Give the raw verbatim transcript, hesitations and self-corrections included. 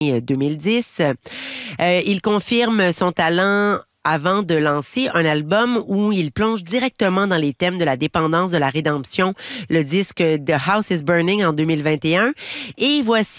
deux mille dix. Euh, il confirme son talent avant de lancer un album où il plonge directement dans les thèmes de la dépendance, de la rédemption, le disque The House is Burning en deux mille vingt et un. Et voici